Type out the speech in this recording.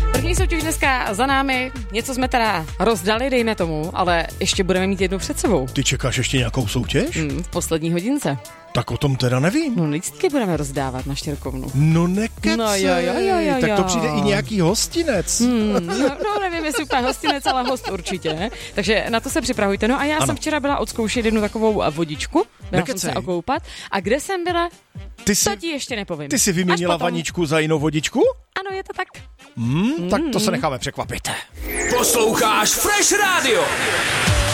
První soutěž dneska za námi, něco jsme teda rozdali, dejme tomu, ale ještě budeme mít jednu před sebou. Ty čekáš ještě nějakou soutěž? V poslední hodince. Tak o tom teda nevím. No lístky budeme rozdávat na Štěrkovnu. No nekecej. No jo. Tak to přijde i nějaký hostinec. No nevím, jestli úplně hostinec, ale host určitě. Takže na to se připravujte. No a já jsem včera byla odzkoušet jednu takovou vodičku. Byla jsem se okoupat. A kde jsem byla, to ti ještě nepovím. Ty jsi vyměnila vaničku za jinou vodičku? Ano, je to tak. Tak to se necháme překvapit. Posloucháš Fresh Radio.